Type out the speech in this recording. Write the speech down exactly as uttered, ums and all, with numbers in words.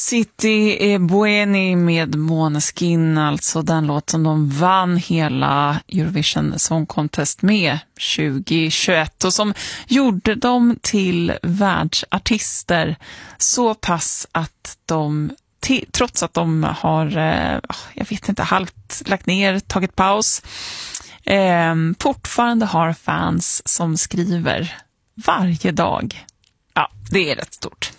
City e Bueni med Måneskin, alltså den låt som de vann hela Eurovision Song Contest med tjugohundratjugoett och som gjorde dem till världsartister så pass att de, t- trots att de har, eh, jag vet inte, halvt lagt ner, tagit paus, eh, fortfarande har fans som skriver varje dag. Ja, det är rätt stort.